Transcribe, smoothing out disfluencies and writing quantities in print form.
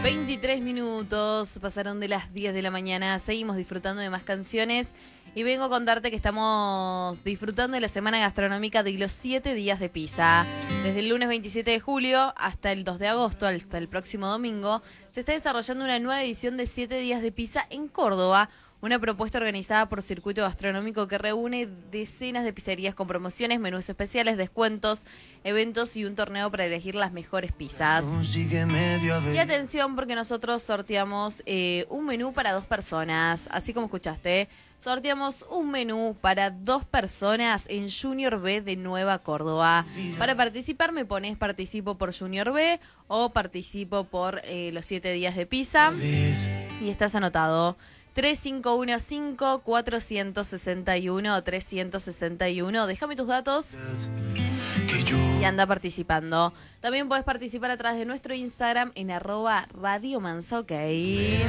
23 minutos, pasaron de las 10 de la mañana, seguimos disfrutando de más canciones y vengo a contarte que estamos disfrutando de la semana gastronómica de los 7 días de pizza. Desde el lunes 27 de julio hasta el 2 de agosto, hasta el próximo domingo, se está desarrollando una nueva edición de 7 días de pizza en Córdoba. Una propuesta organizada por Circuito Gastronómico que reúne decenas de pizzerías con promociones, menús especiales, descuentos, eventos y un torneo para elegir las mejores pizzas. Y atención porque nosotros sorteamos un menú para 2 personas, así como escuchaste. Sorteamos un menú para 2 personas en Junior B de Nueva Córdoba. Para participar me pones participo por Junior B o participo por los 7 días de pizza y estás anotado. 3515-461-361. Déjame tus datos y anda participando. También puedes participar a través de nuestro Instagram en @radiomansa, ok.